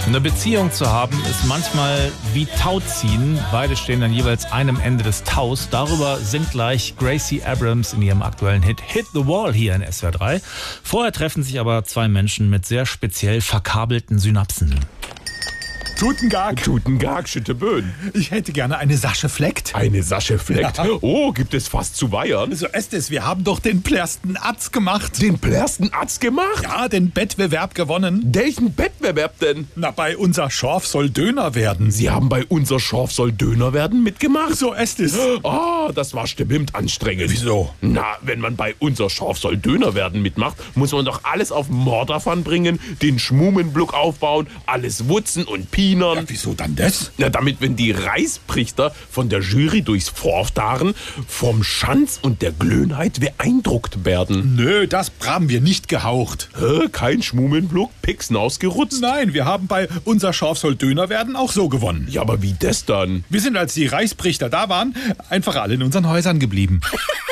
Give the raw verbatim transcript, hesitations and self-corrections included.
Eine Beziehung zu haben ist manchmal wie Tauziehen. Beide stehen an jeweils einem Ende des Taus. Darüber singt gleich Gracie Abrams in ihrem aktuellen Hit Hit the Wall hier in S W R drei. Vorher treffen sich aber zwei Menschen mit sehr speziell verkabelten Synapsen. Guten Tag. Guten Tag, Schütteböen. Ich hätte gerne eine Sasche Fleckt. Eine Sasche Fleckt? Ja. Oh, gibt es fast zu weiern? So ist es, wir haben doch den plärsten Atz gemacht. Den plärsten Atz gemacht? Ja, den Wettbewerb gewonnen. Welchen Wettbewerb denn? Na, bei unser Schorf soll Döner werden. Sie haben bei unser Schorf soll Döner werden mitgemacht? So ist es. Ah, das war bestimmt anstrengend. Wieso? Na, wenn man bei unser Schorf soll Döner werden mitmacht, muss man doch alles auf Mordarpfann bringen, den Schmumenblock aufbauen, alles wutzen und pienern. Ja, wieso dann das? Na, damit, wenn die Reisprichter von der Jury durchs Vorfahren vom Schanz und der Glöhnheit beeindruckt werden. Nö, das haben wir nicht gehaucht. Hä? Kein Schmumenblock, Pixen ausgerutzt? Nein, wir haben bei unser Schorf soll Döner werden auch so gewonnen. Ja, aber wie das dann? Wir sind, als die Reisprichter da waren, einfach alle in unseren Häusern geblieben.